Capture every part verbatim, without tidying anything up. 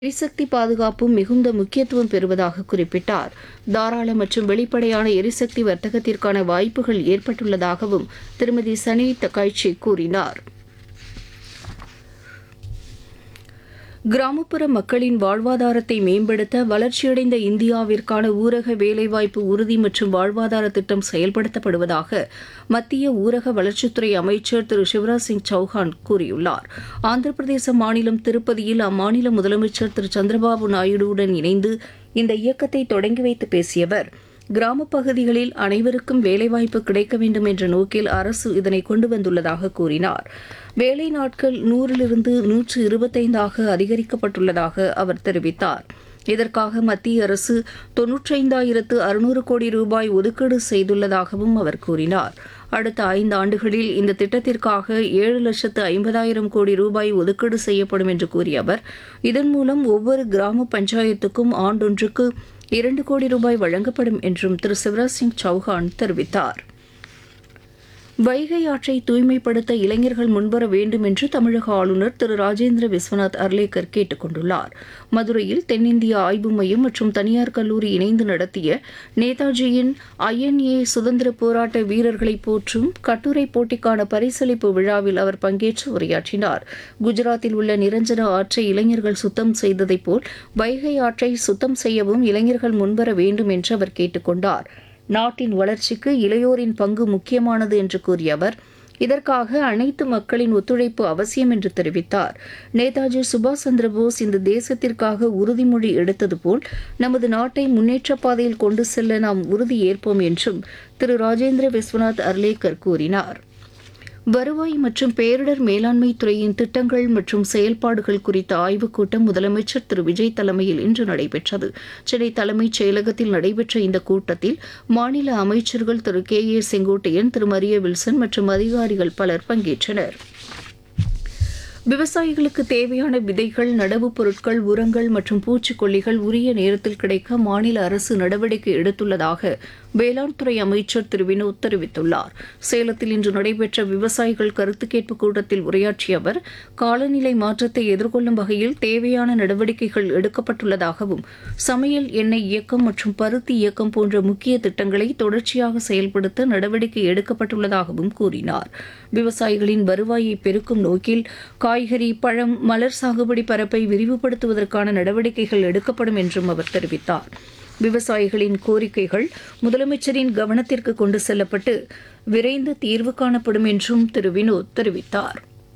எரிசக்தி பாதுகாப்பும் மிகுந்த முக்கியத்துவம் பெறுவதாக குறிப்பிட்டார். தாராள மற்றும் வெளிப்படையான எரிசக்தி வர்த்தகத்திற்கான வாய்ப்புகள் ஏற்பட்டுள்ளதாகவும் திருமதி சனி தக்காய்ச்சி கூறினார். கிராமப்புற மக்களின் வாழ்வாதாரத்தை மேம்படுத்த வளர்ச்சியடைந்த இந்தியாவிற்கான ஊரக வேலைவாய்ப்பு உறுதி மற்றும் வாழ்வாதார திட்டம் செயல்படுத்தப்படுவதாக மத்திய ஊரக வளர்ச்சித்துறை அமைச்சர் திரு சிவராஜ் சிங் சௌஹான் கூறியுள்ளார். ஆந்திர பிரதேச மாநிலம் திருப்பதியில் அம்மாநில முதலமைச்சர் திரு சந்திரபாபு நாயுடுவுடன் இணைந்து இந்த இயக்கத்தை தொடங்கி வைத்து பேசிய அவர், கிராமப் பகுதிகளில் அனைவருக்கும் வேலைவாய்ப்பு கிடைக்க வேண்டும் என்ற நோக்கில் அரசு இதனை கொண்டு வந்துள்ளதாக கூறினார். வேலை நாட்கள் நூறிலிருந்து நூற்று இருபத்தைந்தாக அதிகரிக்கப்பட்டுள்ளதாக அவர் தெரிவித்தார். இதற்காக மத்திய அரசு தொன்னூற்றைந்தாயிரத்து அறுநூறு கோடி ரூபாய் ஒதுக்கீடு செய்துள்ளதாகவும் அவர் கூறினார். அடுத்த ஐந்து ஆண்டுகளில் இந்த திட்டத்திற்காக ஏழு லட்சத்து ஐம்பதாயிரம் கோடி ரூபாய் ஒதுக்கீடு செய்யப்படும் என்று கூறிய அவர், இதன் மூலம் ஒவ்வொரு கிராம பஞ்சாயத்துக்கும் ஆண்டொன்றுக்கு இரண்டு கோடி ரூபாய் வழங்கப்படும் என்றும் திரு சிவராஜ் சிங் சௌஹான் தெரிவித்தார். வைகை ஆற்றை தூய்மைப்படுத்த இளைஞர்கள் முன்வர வேண்டும் என்று தமிழக ஆளுநர் திரு ராஜேந்திர விஸ்வநாத் அர்லேக்கர் கேட்டுக் கொண்டுள்ளார். மதுரையில் தென்னிந்திய ஆய்வு மையம் மற்றும் தனியார் கல்லூரி இணைந்து நடத்திய நேதாஜியின் ஐஎன்ஏ சுதந்திர போராட்ட வீரர்களை போற்றும் கட்டுரை போட்டிக்கான பரிசளிப்பு விழாவில் அவர் பங்கேற்று உரையாற்றினார். குஜராத்தில் உள்ள நிரஞ்சன ஆற்றை இளைஞர்கள் சுத்தம் செய்ததைப் போல் வைகை ஆற்றை சுத்தம் செய்யவும் இளைஞர்கள் முன்வர வேண்டும் என்று அவர் கேட்டுக் கொண்டார். நாட்டின் வளர்ச்சிக்கு இளையோரின் பங்கு முக்கியமானது என்று கூறிய அவர், இதற்காக அனைத்து மக்களின் ஒத்துழைப்பு அவசியம் என்று தெரிவித்தார். நேதாஜி சுபாஷ் சந்திரபோஸ் இந்த தேசத்திற்காக உறுதிமொழி எடுத்தது போல் நமது நாட்டை முன்னேற்றப் பாதையில் கொண்டு செல்ல நாம் உறுதி ஏற்போம் என்றும் திரு ராஜேந்திர விஸ்வநாத் அர்லேக்கர் கூறினார். வருவாய் மற்றும் பேரிடர் மேலாண்மை துறையின் திட்டங்கள் மற்றும் செயல்பாடுகள் குறித்த ஆய்வுக் கூட்டம் முதலமைச்சர் திரு விஜய் தலைமையில் இன்று நடைபெற்றது. சென்னை தலைமைச் செயலகத்தில் நடைபெற்ற இந்த கூட்டத்தில் மாநில அமைச்சர்கள் திரு K A Sengottaiyan, Thiru Maria Wilson மற்றும் அதிகாரிகள் பலர் பங்கேற்றனர். விவசாயிகளுக்கு தேவையான விதைகள், நடவுப் பொருட்கள், உரங்கள் மற்றும் பூச்சிக்கொல்லிகள் உரிய நேரத்தில் கிடைக்க மாநில அரசு நடவடிக்கை எடுத்துள்ளதாக வேளாண் துறை அமைச்சர் திரு வினோத் தெரிவித்துள்ளார். சேலத்தில் இன்று நடைபெற்ற விவசாயிகள் கருத்து கேட்பு கூட்டத்தில் உரையாற்றிய அவர், காலநிலை மாற்றத்தை எதிர்கொள்ளும் வகையில் தேவையான நடவடிக்கைகள் எடுக்கப்பட்டுள்ளதாகவும் சமையல் எண்ணெய் இயக்கம் மற்றும் பருத்தி இயக்கம் போன்ற முக்கிய திட்டங்களை தொடர்ச்சியாக செயல்படுத்த நடவடிக்கை எடுக்கப்பட்டுள்ளதாகவும் கூறினார். விவசாயிகளின் வருவாயை பெருக்கும் நோக்கில் காய்கறி, பழம், மலர் சாகுபடி பரப்பை விரிவுபடுத்துவதற்கான நடவடிக்கைகள் எடுக்கப்படும் என்றும் அவர் தெரிவித்தார். விவசாயிகளின் கோரிக்கைகள் முதலமைச்சரின் கவனத்திற்கு கொண்டு செல்லப்பட்டு விரைந்து தீர்வு காணப்படும் என்றும் திரு வினோத் தெரிவித்தார்.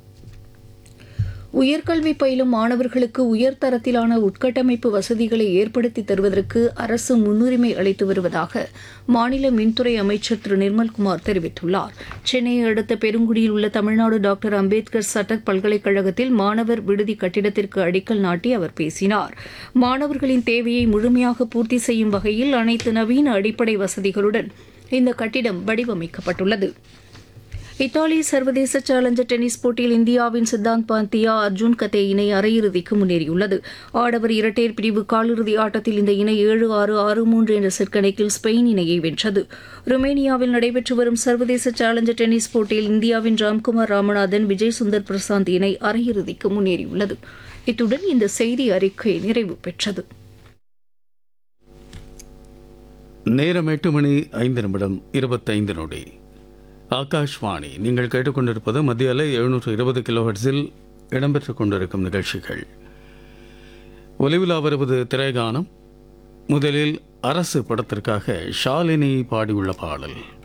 உயர்கல்வி பயிலும் மாணவர்களுக்கு உயர்தரத்திலான உட்கட்டமைப்பு வசதிகளை ஏற்படுத்தி தருவதற்கு அரசு முன்னுரிமை அளித்து வருவதாக மாநில மின்துறை அமைச்சர் திரு நிர்மல்குமார் தெரிவித்துள்ளார். சென்னையை அடுத்த பெருங்குடியில் உள்ள தமிழ்நாடு டாக்டர் அம்பேத்கர் சட்ட பல்கலைக்கழகத்தில் மாணவர் விடுதி கட்டிடத்திற்கு அடிக்கல் நாட்டி அவர் பேசினார். மாணவர்களின் தேவையை முழுமையாக பூர்த்தி செய்யும் வகையில் அனைத்து நவீன அடிப்படை வசதிகளுடன் இந்த கட்டிடம் வடிவமைக்கப்பட்டுள்ளது. இத்தாலி சர்வதேச சேலஞ்சர் டென்னிஸ் போட்டியில் இந்தியாவின் சித்தாந்த் பாந்தியா, அர்ஜுன் கதே இணை அரையிறுதிக்கு முன்னேறியுள்ளது. ஆடவர் இரட்டையர் பிரிவு காலிறுதி ஆட்டத்தில் இந்த இணை ஏழு ஆறு ஆறு மூன்று என்ற செட் கணக்கில் ஸ்பெயின் இணையை வென்றது. ருமேனியாவில் நடைபெற்று வரும் சர்வதேச சேலஞ்சர் டென்னிஸ் போட்டியில் இந்தியாவின் ராம்குமார் ராமநாதன், விஜய் சுந்தர் பிரசாந்த் இணை அரையிறுதிக்கு முன்னேறியுள்ளது. இத்துடன் இந்த செய்தி அறிக்கை நிறைவு பெற்றது. நேரம் எட்டு மணி ஐந்து நிமிடம் இருபத்தைந்து நொடி. ஆகாஷ்வாணி. நீங்கள் கேட்டுக்கொண்டிருப்பது மத்திய அலை எழுநூற்று இருபது கிலோஹெர்ட்ஸில் இடம்பெற்றுக் கொண்டிருக்கும் நிகழ்ச்சிகள். ஒலிவிழா வருவது திரைகானம். முதலில் அரசு படத்திற்காக ஷாலினி பாடியுள்ள பாடல்.